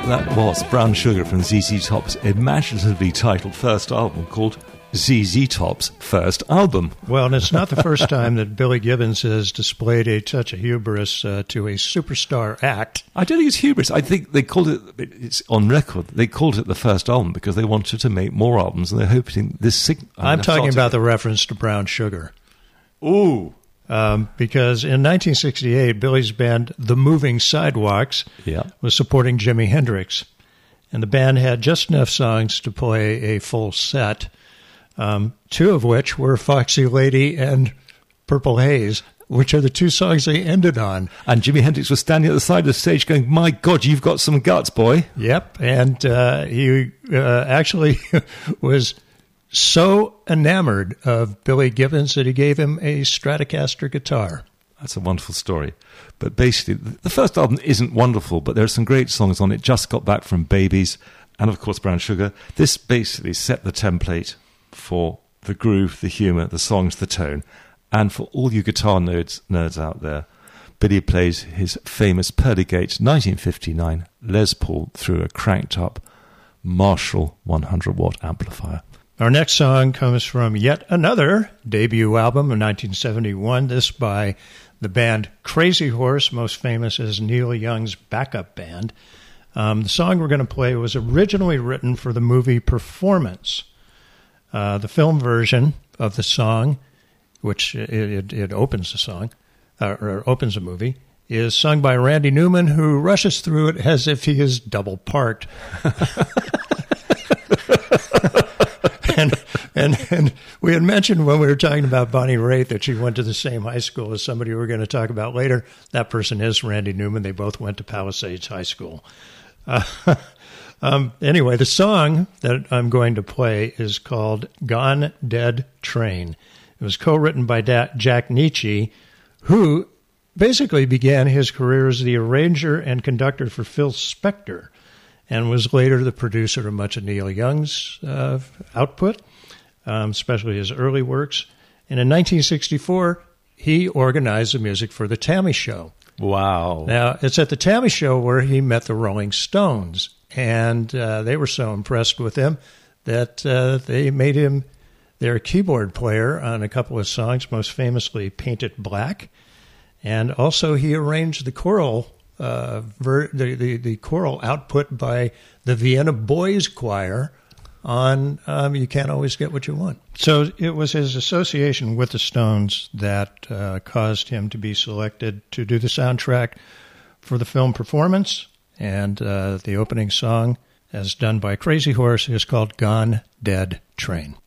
That was Brown Sugar from ZZ Top's imaginatively titled first album called ZZ Top's First Album. Well, and it's not the first time that Billy Gibbons has displayed a touch of hubris to a superstar act. I don't think it's hubris. I think they called it's on record, they called it the first album because they wanted to make more albums and they're hoping this... I'm talking about the reference to Brown Sugar. Ooh. Because in 1968, Billy's band, The Moving Sidewalks, was supporting Jimi Hendrix. And the band had just enough songs to play a full set, two of which were Foxy Lady and Purple Haze, which are the two songs they ended on. And Jimi Hendrix was standing at the side of the stage going, "My God, you've got some guts, boy." Yep, and he actually was so enamored of Billy Gibbons that he gave him a Stratocaster guitar. That's a wonderful story. But basically, the first album isn't wonderful, but there are some great songs on it. Just Got Back from Babies, and of course Brown Sugar. This basically set the template for the groove, the humour, the songs, the tone. And for all you guitar nerds out there, Billy plays his famous Pearlygate 1959 Les Paul through a cranked-up Marshall 100-watt amplifier. Our next song comes from yet another debut album in 1971, this by the band Crazy Horse, most famous as Neil Young's backup band. The song we're going to play was originally written for the movie Performance. The film version of the song, which it opens the song, or opens the movie, is sung by Randy Newman, who rushes through it as if he is double parked. And we had mentioned when we were talking about Bonnie Raitt that she went to the same high school as somebody we're going to talk about later. That person is Randy Newman. They both went to Palisades High School. Anyway, the song that I'm going to play is called Gone Dead Train. It was co-written by Jack Nitzsche, who basically began his career as the arranger and conductor for Phil Spector, and was later the producer of much of Neil Young's output, especially his early works. And in 1964, he organized the music for The Tammy Show. Wow. Now, it's at The Tammy Show where he met the Rolling Stones, and they were so impressed with him that they made him their keyboard player on a couple of songs, most famously Paint It Black. And also he arranged the choral the choral output by the Vienna Boys Choir on You Can't Always Get What You Want. So it was his association with the Stones that caused him to be selected to do the soundtrack for the film Performance, and the opening song, as done by Crazy Horse, is called Gone Dead Train.